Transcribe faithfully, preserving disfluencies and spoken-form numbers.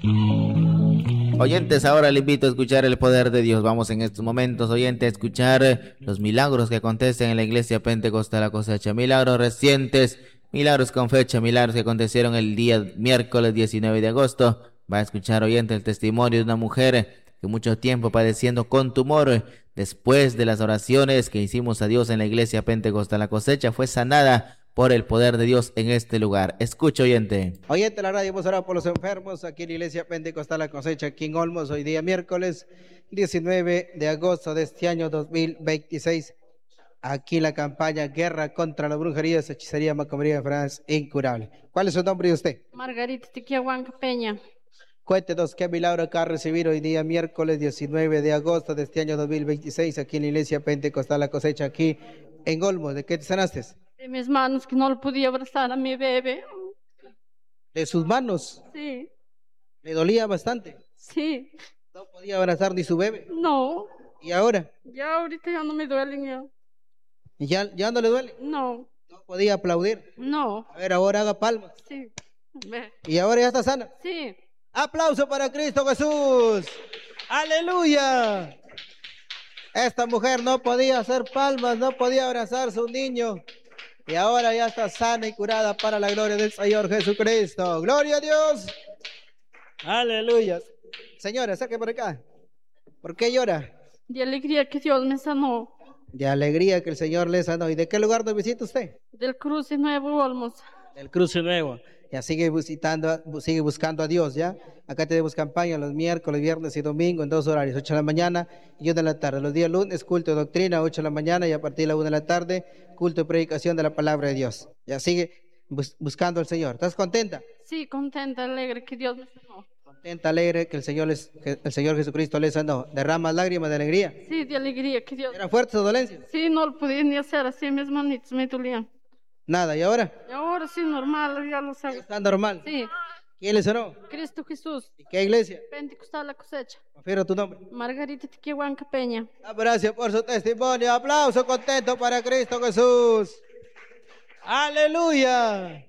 Oyentes, ahora le invito a escuchar el poder de Dios. Vamos en estos momentos, oyentes, a escuchar los milagros que acontecen en la iglesia Pentecostal La Cosecha. Milagros recientes, milagros con fecha, milagros que acontecieron el día miércoles diecinueve de agosto. Va a escuchar, oyente, el testimonio de una mujer que mucho tiempo padeciendo con tumor, después de las oraciones que hicimos a Dios en la iglesia Pentecostal La Cosecha, fue sanada por el poder de Dios en este lugar. Escucha, oyente. Oyente, la radio, hemos orado por los enfermos aquí en la iglesia Pentecostal La Cosecha, aquí en Olmos, hoy día miércoles diecinueve de agosto de este año dos mil veintiséis. Aquí la campaña Guerra contra la Brujería, Hechicería, Macumbería, enfermedades incurables. ¿Cuál es su nombre de usted? Margarita Tiquiahuanca Peña. Cuéntenos qué milagro acaba de recibir hoy día miércoles diecinueve de agosto de este año dos mil veintiséis, aquí en la iglesia Pentecostal La Cosecha, aquí en Olmos. ¿De qué te sanaste? De mis manos, que no lo podía abrazar a mi bebé. De sus manos. Sí, Le dolía bastante. sí, No podía abrazar ni su bebé. no. ¿Y ahora? Ya ahorita ya no me duelen ya. ¿Ya, ya no le duele? No, No podía aplaudir. no. A ver, ahora haga palmas. Sí, ve. Y ahora ya está sana. Sí. Aplauso para Cristo Jesús. Aleluya. Esta mujer no podía hacer palmas, no podía abrazar a su niño. Y ahora ya está sana y curada para la gloria del Señor Jesucristo. Gloria a Dios. Aleluya. Señora, saque por acá. ¿Por qué llora? De alegría que Dios me sanó. De alegría que el Señor le sanó. ¿Y de qué lugar nos visita usted? Del Cruce Nuevo Olmos. Del Cruce Nuevo. Ya sigue visitando, sigue buscando a Dios, ¿ya? Acá tenemos campaña los miércoles, viernes y domingo en dos horarios, ocho de la mañana y una de la tarde. Los días lunes, culto de doctrina, ocho de la mañana y a partir de la una de la tarde, culto de predicación de la palabra de Dios. Ya sigue bus buscando al Señor. ¿Estás contenta? Sí, contenta, alegre que Dios me sanó. Contenta, alegre que el Señor, les, que el Señor Jesucristo le sanó. Derrama lágrimas de alegría. Sí, de alegría que Dios. ¿Eran fuertes sus dolencias? Sí, no lo podía ni hacer así, mis manitos me dolían. Nada, ¿y ahora? Y ahora sí, normal, ya lo Ya sé. está normal. Sí, ¿Quién le sanó? Cristo Jesús. ¿Y qué iglesia? Pentecostal La Cosecha. Confirma tu nombre. Margarita Tiquiahuanca Peña. Gracias por su testimonio. Aplauso contento para Cristo Jesús. Aleluya.